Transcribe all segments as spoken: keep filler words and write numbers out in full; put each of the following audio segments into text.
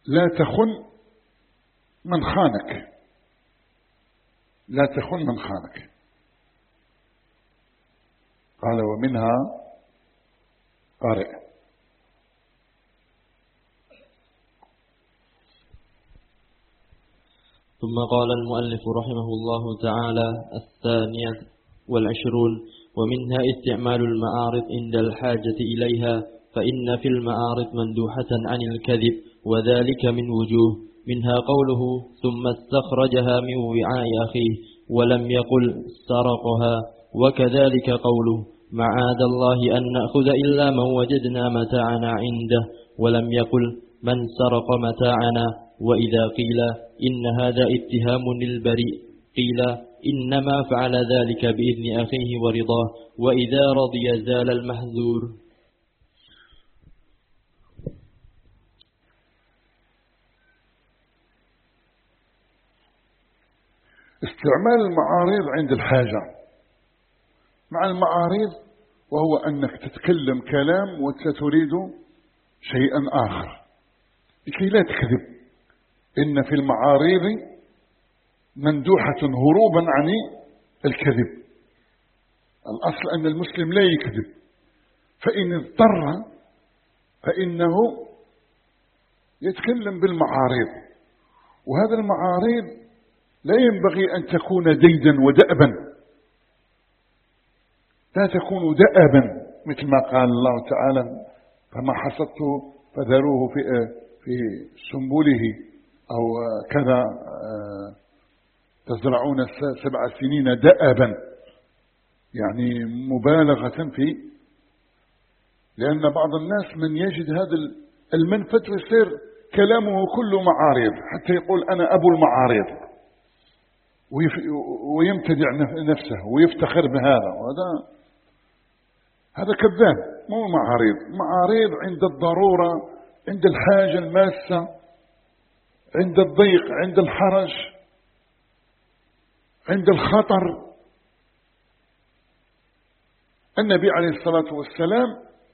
لا تخن من خانك، لا تخن من خانك. قال ومنها قارئ. ثم قال المؤلف رحمه الله تعالى: الثانية والعشرون: ومنها استعمال المعارض عند الحاجة إليها، فإن في المعارض مندوحة عن الكذب، وذلك من وجوه، منها قوله: ثم استخرجها من وعاء أخيه، ولم يقل سرقها، وكذلك قوله: معاذ الله أن نأخذ إلا من وجدنا متاعنا عنده، ولم يقل من سرق متاعنا. وإذا قيل إن هذا اتهام للبريء قيل إنما فعل ذلك بإذن أخيه ورضاه، وإذا رضي زال المحذور. استعمال المعارض عند الحاجة. مع المعارض وهو أنك تتكلم كلام وتريد شيئا آخر لكي لا تكذب. إن في المعارض مندوحة هروبا عن الكذب. الأصل أن المسلم لا يكذب، فإن اضطر فإنه يتكلم بالمعارض. وهذا المعارض لا ينبغي أن تكون ديدا ودأبا، لا تكون دأبا مثل ما قال الله تعالى: فما حصدته فذروه في في سنبله، أو كذا تزرعون سبع سنين دأبا، يعني مبالغة في. لأن بعض الناس من يجد هذا المنفذ ويصير كلامه كله معارض، حتى يقول أنا أبو المعارض ويمتدع نفسه ويفتخر بهذا، وهذا هذا كذاب. مو معارض. معارض عند الضرورة، عند الحاجة الماسة، عند الضيق، عند الحرج، عند الخطر. النبي عليه الصلاة والسلام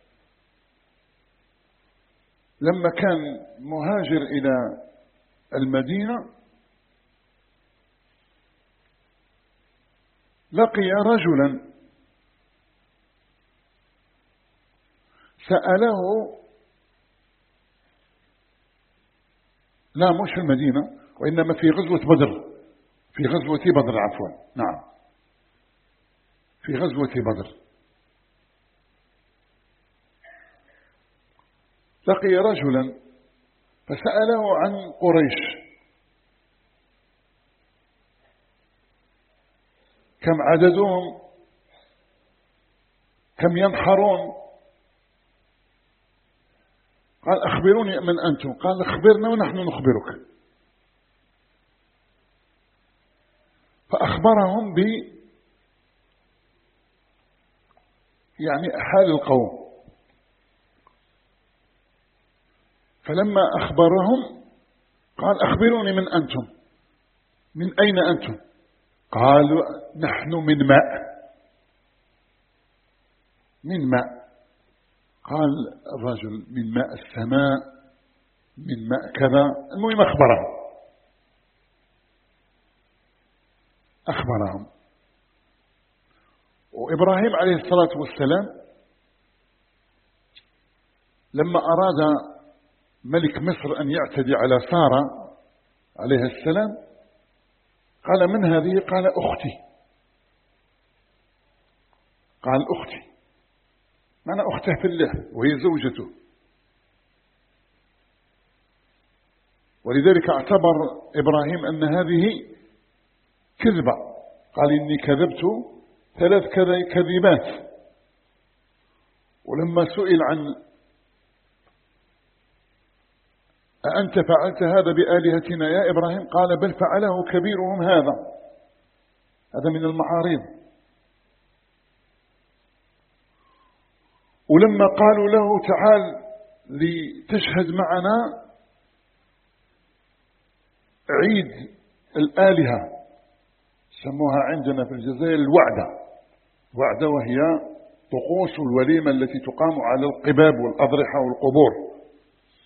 لما كان مهاجر إلى المدينة لقي رجلا سأله، لا مش في المدينة، وإنما في غزوة بدر، في غزوة بدر عفوا نعم في غزوة بدر لقي رجلا فسأله عن قريش: كم عددهم، كم ينحرون؟ قال: أخبروني من أنتم. قال: أخبرنا ونحن نخبرك. فأخبرهم ب يعني حال القوم. فلما أخبرهم قال: أخبروني من أنتم، من أين أنتم؟ قالوا: نحن من ماء. من ماء. قال الرجل: من ماء السماء، من ماء كذا. المهم أخبرهم أخبرهم وإبراهيم عليه الصلاة والسلام لما أراد ملك مصر أن يعتدي على سارة عليه السلام قال: من هذه؟ قال: أختي. قال: أختي معنى أخته في الله وهي زوجته. ولذلك اعتبر إبراهيم أن هذه كذبة. قال: إني كذبت ثلاث كذبات. ولما سئل عن أأنت فعلت هذا بآلهتنا يا إبراهيم؟ قال: بل فعله كبيرهم هذا. هذا من المعارض. ولما قالوا له: تعال لتشهد معنا عيد الآلهة، سموها عندنا في الجزائر الوعدة. وعدة وهي طقوس الوليمة التي تقام على القباب والأضرحة والقبور.